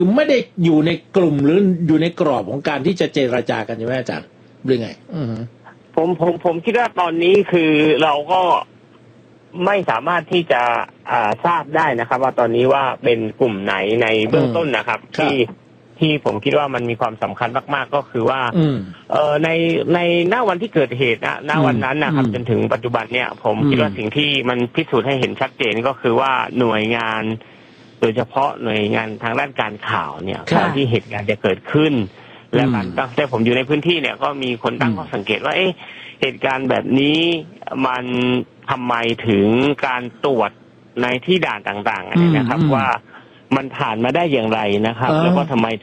ไม่ได้อยู่ในกลุ่มหรืออยู่ในกรอบของการที่จะเจรจากันใช่ไหมอาจารย์หรือไงผมคิดว่าตอนนี้คือเราก็ไม่สามารถที่จะทราบได้นะครับว่าตอนนี้ว่าเป็นกลุ่มไหนในเบื้องต้นนะครับที่ผมคิดว่ามันมีความสำคัญมากๆก็คือว่าในณวันที่เกิดเหตุณวันนั้นนะครับจนถึงปัจจุบันเนี่ยผมคิดว่าสิ่งที่มันพิสูจน์ให้เห็นชัดเจนก็คือว่าหน่วยงานโดยเฉพาะหน่วยงานทางด้านการข่าวเนี่ยตอนที่เหตุการณ์จะเกิดขึ้นและการแต่ผมอยู่ในพื้นที่เนี่ยก็มีคนตั้งข้อสังเกตว่าเหตุการณ์แบบนี้มันทำไมถึงการตรวจในที่ด่านต่างๆนะครับว่ามันผ่านมาได้อย่างไรนะครับแล้วก็ทำไม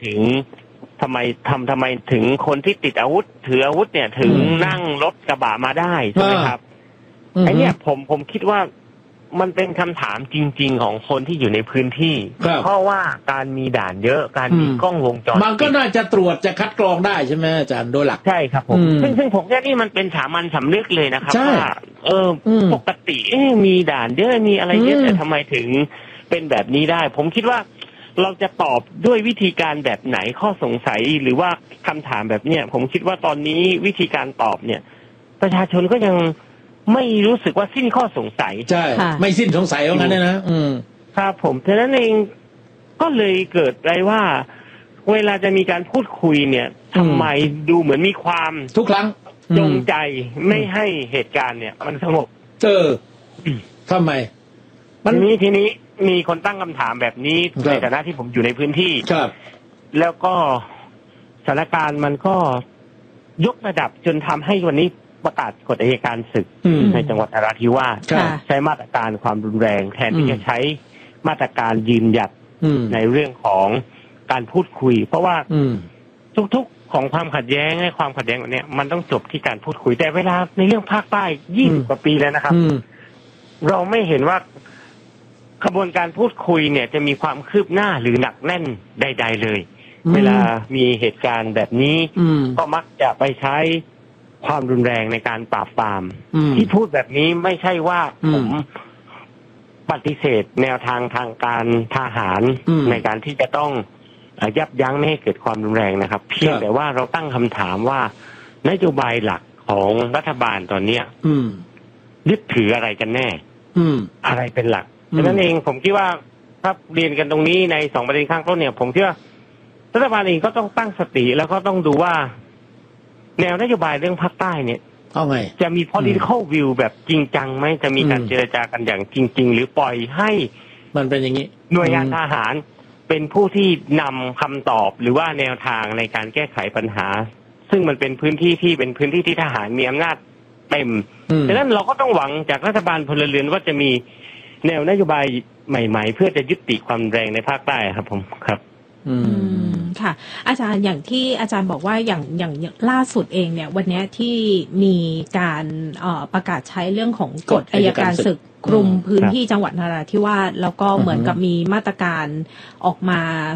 ถึงคนที่ติดอาวุธถืออาวุธเนี่ยถึงนั่งรถกระบะมาได้ใช่ไหมครับไอ้เนี่ยผมคิดว่ามันเป็นคำถามจริงๆของคนที่อยู่ในพื้นที่เพราะว่าการมีด่านเยอะการมีกล้องวงจรมันก็น่าจะตรวจจะคัดกรองได้ใช่ไหมอาจารย์โดยหลักใช่ครับผมซึ่งผมแค่นี่มันเป็นสามัญสำนึกเลยนะครับว่าปกติมีด่านเยอะมีอะไรเยอะแต่ทำไมถึงเป็นแบบนี้ได้ผมคิดว่าเราจะตอบด้วยวิธีการแบบไหนข้อสงสัยหรือว่าคำถามแบบเนี้ยผมคิดว่าตอนนี้วิธีการตอบเนี่ยประชาชนก็ยังไม่รู้สึกว่าสิ้นข้อสงสัยใช่ไม่สิ้นสงสัยว่างั้นนะครับผมฉะนั้นเองก็เลยเกิดอะไรว่าเวลาจะมีการพูดคุยเนี่ยทำไมดูเหมือนมีความทุกครั้งจงใจไม่ให้เหตุการณ์เนี่ยมันสงบทำไมทีนี้มีคนตั้งคำถามแบบนี้ในฐานะที่ผมอยู่ในพื้นที่แล้วก็สถานการณ์มันก็ยกระดับจนทำให้วันนี้ประกาศกฎอัยการศึกในจังหวัดนราธิวาสใช้มาตรการความรุนแรงแทนที่จะใช้มาตรการยืนหยัดในเรื่องของการพูดคุยเพราะว่าทุกๆของความขัดแย้งในความขัดแย้งแบบนี้มันต้องจบที่การพูดคุยแต่เวลาในเรื่องภาคใต้20 กว่าปีแล้วนะครับเราไม่เห็นว่าขบวนการพูดคุยเนี่ยจะมีความคืบหน้าหรือหนักแน่นใดๆเลยเวลามีเหตุการณ์แบบนี้ก็มักจะไปใช้ความรุนแรงในการปราบปรามที่พูดแบบนี้ไม่ใช่ว่าผมปฏิเสธแนวทางทางการทหารในการที่จะต้องยับยั้งไม่ให้เกิดความรุนแรงนะครับเพียงแต่ว่าเราตั้งคำถามว่านโยบายหลักของรัฐบาลตอนเนี้ยยึดถืออะไรกันแน่อะไรเป็นหลักฉะนั้นเองผมคิดว่าถ้าเรียนกันตรงนี้ใน2 ประเด็นข้างต้นเนี่ยผมคิดว่ารัฐบาลเองก็ต้องตั้งสติแล้วก็ต้องดูว่าแนวนโยบายเรื่องภาคใต้เนี่ยจะมี political view แบบจริงจังไหมจะมีการเจรจากันอย่างจริงๆหรือปล่อยให้มันเป็นอย่างนี้หน่วยงานทหารเป็นผู้ที่นำคำตอบหรือว่าแนวทางในการแก้ไขปัญหาซึ่งมันเป็นพื้นที่ที่เป็นพื้นที่ที่ทหารมีอำนาจเต็มดังนั้นเราก็ต้องหวังจากรัฐบาลพลเรือนว่าจะมีแนวนโยบายใหม่ๆเพื่อจะยุติความแรงในภาคใต้ครับผมครับค่ะอาจารย์อย่างที่อาจารย์บอกว่าอย่างล่าสุดเองเนี่ยวันนี้ที่มีการประกาศใช้เรื่องของกฎอัยการศึกกลุ่มพื้นที่จังหวัดนราธิวาสแล้วก็เหมือนกับมีมาตรการออกมา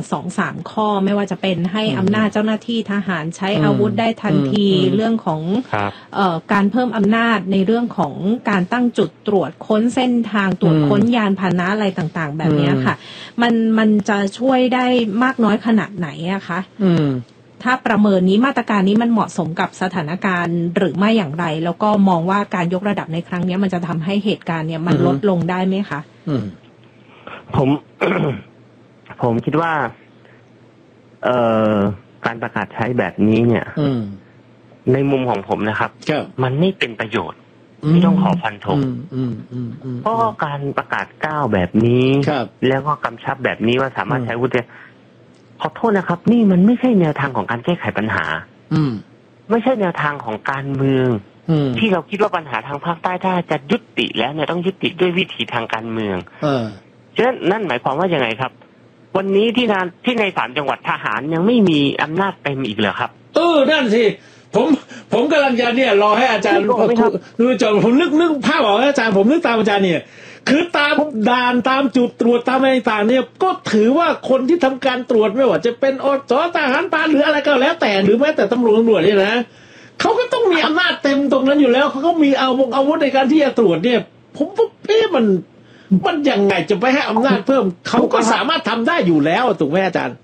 2-3 ข้อไม่ว่าจะเป็นให้อำนาจเจ้าหน้าที่ทหารใช้อาวุธได้ทันทีเรื่องของการเพิ่มอำนาจในเรื่องของการตั้งจุดตรวจค้นเส้นทางตรวจค้นยานพาหนะอะไรต่างๆแบบนี้ค่ะมันจะช่วยได้มากน้อยขนาดไหนอะคะถ้าประเมินนี้มาตรการนี้มันเหมาะสมกับสถานการณ์หรือไม่อย่างไรแล้วก็มองว่าการยกระดับในครั้งนี้มันจะทำให้เหตุการณ์เนี่ยมันลดลงได้ไหมคะผม ผมคิดว่าการประกาศใช้แบบนี้เนี่ยในมุมของผมนะครับมันไม่เป็นประโยชน์ไม่ต้องขอฟันธงเพราะการประกาศ9แบบนี้แล้วก็กำชับแบบนี้ว่าสามารถใช้อาวุธขอโทษนะครับนี่มันไม่ใช่แนวทางของการแก้ไขปัญหาไม่ใช่แนวทางของการเมืองที่เราคิดว่าปัญหาทางภาคใต้ถ้าจะยุติแล้วเนี่ยต้องยุติด้วยวิธีทางการเมืองฉะนั้นนั่นหมายความว่ายังไงครับวันนี้ที่ใน3 จังหวัดทหารยังไม่มีอำนาจเต็มอีกเหรอครับนั่นสิผมกำลังจะเนี่ยรอให้อาจารย์ดูจนผมนึกภาพออกอาจารย์ผมนึกตามอาจารย์เนี่ยคือตามด่านตามจุดตรวจตามอะไรต่างเนี่ยก็ถือว่าคนที่ทำการตรวจไม่ว่าจะเป็นอสทหารพรานหรืออะไรก็แล้วแต่หรือแม้แต่ตำรวจเนี่ยนะเขาก็ต้องมีอำนาจเต็มตรงนั้นอยู่แล้วเขาก็มีอาวุธในการที่จะตรวจเนี่ยผมมันยังไงจะไปให้อำนาจเพิ่มเขาก็สามารถทำได้อยู่แล้วถูกไหมอาจารย์